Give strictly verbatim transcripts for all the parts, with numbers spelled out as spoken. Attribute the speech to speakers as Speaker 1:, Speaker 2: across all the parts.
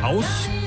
Speaker 1: Aus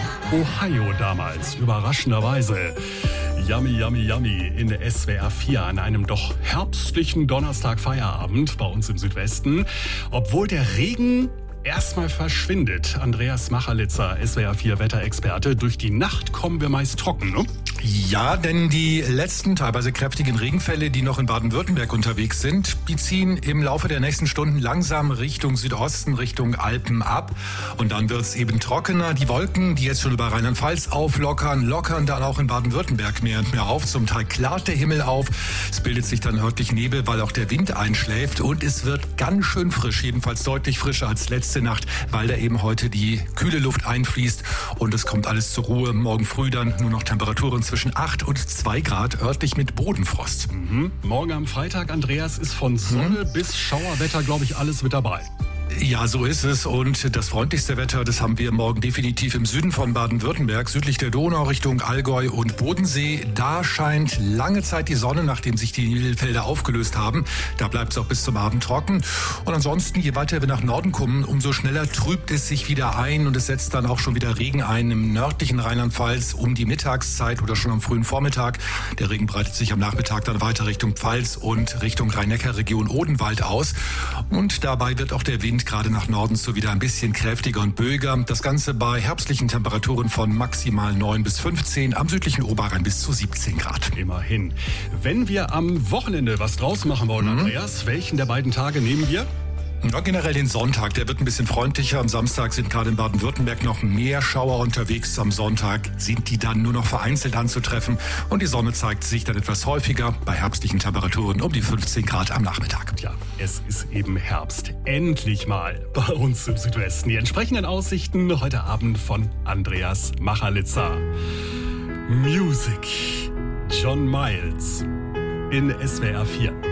Speaker 1: Ohio damals, überraschenderweise. Yummy, yummy, yummy in S W R vier an einem doch herbstlichen Donnerstag Feierabend bei uns im Südwesten. Obwohl der Regen erstmal verschwindet. Andreas Machalitzer, S W R vier Wetterexperte. Durch die Nacht kommen wir meist trocken, ne?
Speaker 2: Ja, denn die letzten teilweise kräftigen Regenfälle, die noch in Baden-Württemberg unterwegs sind, die ziehen im Laufe der nächsten Stunden langsam Richtung Südosten, Richtung Alpen ab. Und dann wird es eben trockener. Die Wolken, die jetzt schon über Rheinland-Pfalz auflockern, lockern dann auch in Baden-Württemberg mehr und mehr auf. Zum Teil klart der Himmel auf. Es bildet sich dann örtlich Nebel, weil auch der Wind einschläft. Und es wird ganz schön frisch, jedenfalls deutlich frischer als letzte Nacht, weil da eben heute die kühle Luft einfließt. Und es kommt alles zur Ruhe. Morgen früh dann nur noch Temperaturen zwischen acht und zwei Grad, örtlich mit Bodenfrost.
Speaker 1: Mhm. Morgen am Freitag, Andreas, ist von Sonne mhm. bis Schauerwetter, glaube ich, alles mit dabei.
Speaker 2: Ja, so ist es. Und das freundlichste Wetter, das haben wir morgen definitiv im Süden von Baden-Württemberg, südlich der Donau Richtung Allgäu und Bodensee. Da scheint lange Zeit die Sonne, nachdem sich die Nebelfelder aufgelöst haben. Da bleibt es auch bis zum Abend trocken. Und ansonsten, je weiter wir nach Norden kommen, umso schneller trübt es sich wieder ein und es setzt dann auch schon wieder Regen ein im nördlichen Rheinland-Pfalz um die Mittagszeit oder schon am frühen Vormittag. Der Regen breitet sich am Nachmittag dann weiter Richtung Pfalz und Richtung Rhein-Neckar-Region Odenwald aus. Und dabei wird auch der Wind gerade nach Norden so wieder ein bisschen kräftiger und böiger. Das Ganze bei herbstlichen Temperaturen von maximal neun bis fünfzehn, am südlichen Oberrhein bis zu siebzehn Grad.
Speaker 1: Immerhin. Wenn wir am Wochenende was draus machen wollen, mhm. Andreas, welchen der beiden Tage nehmen wir?
Speaker 2: Ja, generell den Sonntag, der wird ein bisschen freundlicher. Am Samstag sind gerade in Baden-Württemberg noch mehr Schauer unterwegs. Am Sonntag sind die dann nur noch vereinzelt anzutreffen. Und die Sonne zeigt sich dann etwas häufiger bei herbstlichen Temperaturen um die fünfzehn Grad am Nachmittag.
Speaker 1: Ja, es ist eben Herbst. Endlich mal bei uns im Südwesten. Die entsprechenden Aussichten heute Abend von Andreas Machalitzer. Music. John Miles in S W R vier.